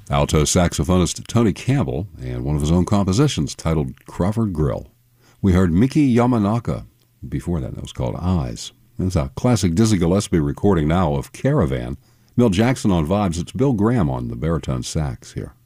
Alto saxophonist Tony Campbell and one of his own compositions titled Crawford Grill. We heard Miki Yamanaka. Before that was called Eyes. It's a classic Dizzy Gillespie recording now of Caravan. Milt Jackson on vibes. It's Bill Graham on the baritone sax here.